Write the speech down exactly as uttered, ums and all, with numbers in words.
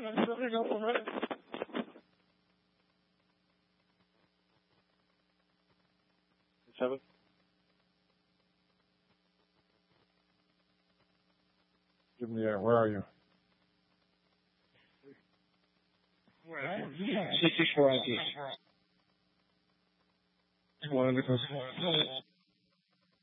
Seven. Give me the air. Where are you? sixty-four. One hundred percent.